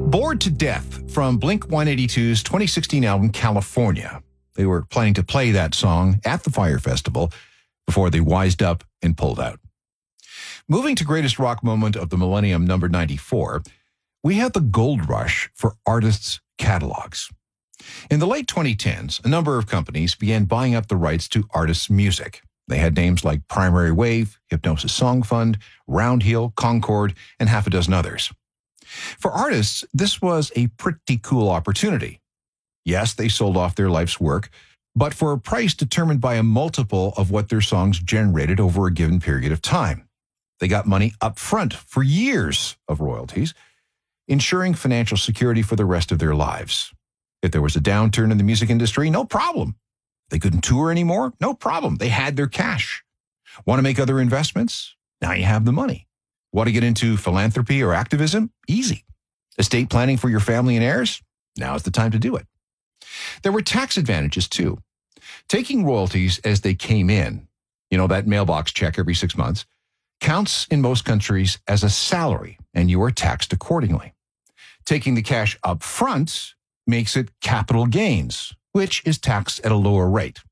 Bored to Death from Blink-182's 2016 album, California. They were planning to play that song at the Fire Festival before they wised up and pulled out. Moving to greatest rock moment of the millennium, number 94, we had the gold rush for artists' catalogs. In the late 2010s, a number of companies began buying up the rights to artists' music. They had names like Primary Wave, Hypnosis Song Fund, Roundhill, Concord, and half a dozen others. For artists, this was a pretty cool opportunity. Yes, they sold off their life's work, but for a price determined by a multiple of what their songs generated over a given period of time. They got money up front for years of royalties, ensuring financial security for the rest of their lives. If there was a downturn in the music industry, no problem. They couldn't tour anymore? No problem. They had their cash. Want to make other investments? Now you have the money. Want to get into philanthropy or activism? Easy. Estate planning for your family and heirs? Now's the time to do it. There were tax advantages too. Taking royalties as they came in, that mailbox check every 6 months, counts in most countries as a salary, and you are taxed accordingly. Taking the cash up front makes it capital gains, which is taxed at a lower rate.